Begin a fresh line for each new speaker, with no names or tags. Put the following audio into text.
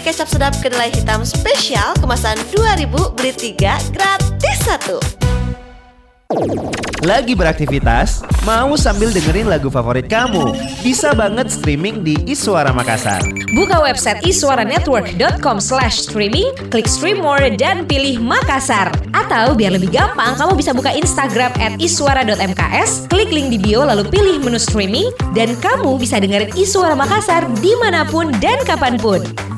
kecap sedap kedelai hitam spesial kemasan 2.000, beli 3 gratis 1.
Lagi beraktivitas? Mau sambil dengerin lagu favorit kamu? Bisa banget streaming di Iswara Makassar.
Buka website iswaranetwork.com/streaming, klik stream more dan pilih Makassar. Atau biar lebih gampang, kamu bisa buka Instagram @iswara.mks, klik link di bio lalu pilih menu streaming, dan kamu bisa dengerin Iswara Makassar dimanapun dan kapanpun.